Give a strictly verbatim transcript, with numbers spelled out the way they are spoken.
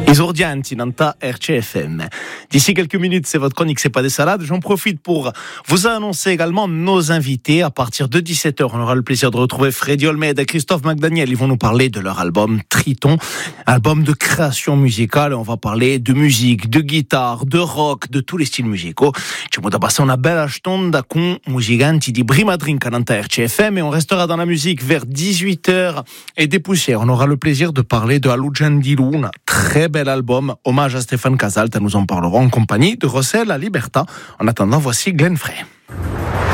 Esordianti Nanta R C F M. D'ici quelques minutes, c'est votre chronique C'est pas des salades. J'en profite pour vous annoncer également nos invités. À partir de dix-sept heures, on aura le plaisir de retrouver Freddy Olmedo et Christophe McDaniel. Ils vont nous parler de leur album Triton, album de création musicale. On va parler de musique, de guitare, de rock, de tous les styles musicaux. Ci da passare una bella stonda con musicanti di Prima Drink a Nanta R C F M et on restera dans la musique vers dix-huit heures et des poussières. On aura le plaisir de parler de Alujan di Luna, très bel album, hommage à Stéphane Casalt. Nous en parlerons en compagnie de Rossella Liberta. En attendant, voici Glenn Frey.